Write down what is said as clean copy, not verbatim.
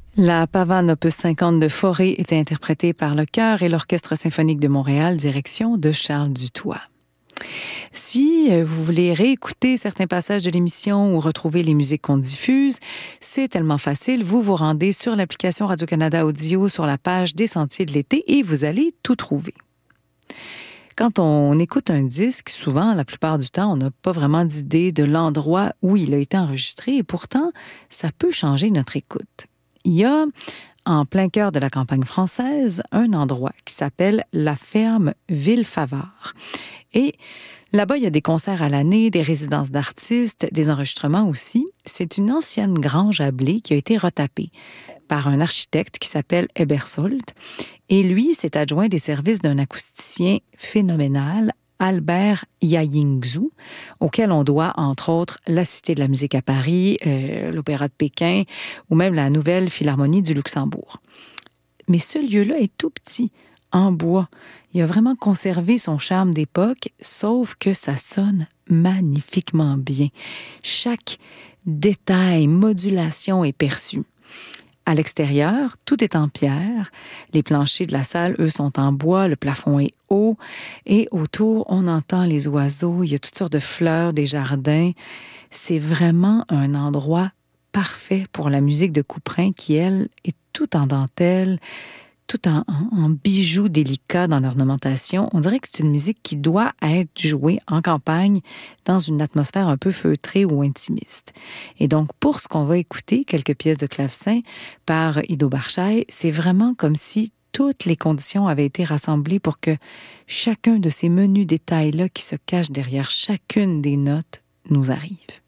La pavane opus 50 de Fauré était interprétée par le chœur et l'Orchestre symphonique de Montréal, direction de Charles Dutoit. Si vous voulez réécouter certains passages de l'émission ou retrouver les musiques qu'on diffuse, c'est tellement facile. Vous vous rendez sur l'application Radio-Canada Audio sur la page des Sentiers de l'été et vous allez tout trouver. Quand on écoute un disque, souvent, la plupart du temps, on n'a pas vraiment d'idée de l'endroit où il a été enregistré et pourtant, ça peut changer notre écoute. Il y a, en plein cœur de la campagne française, un endroit qui s'appelle la ferme Ville-Favart. Et là-bas, il y a des concerts à l'année, des résidences d'artistes, des enregistrements aussi. C'est une ancienne grange à blé qui a été retapée par un architecte qui s'appelle Ebersold. Et lui s'est adjoint des services d'un acousticien phénoménal, Albert Yayingzhou, auquel on doit, entre autres, la Cité de la musique à Paris, l'Opéra de Pékin ou même la Nouvelle Philharmonie du Luxembourg. Mais ce lieu-là est tout petit, en bois. Il a vraiment conservé son charme d'époque, sauf que ça sonne magnifiquement bien. Chaque détail, modulation est perçu. À l'extérieur, tout est en pierre. Les planchers de la salle, eux, sont en bois. Le plafond est haut. Et autour, on entend les oiseaux. Il y a toutes sortes de fleurs, des jardins. C'est vraiment un endroit parfait pour la musique de Couperin qui, elle, est tout en dentelle, tout en bijoux délicats dans l'ornementation. On dirait que c'est une musique qui doit être jouée en campagne dans une atmosphère un peu feutrée ou intimiste. Et donc, pour ce qu'on va écouter, quelques pièces de clavecin par Ido Barshai, c'est vraiment comme si toutes les conditions avaient été rassemblées pour que chacun de ces menus détails-là qui se cachent derrière chacune des notes nous arrive.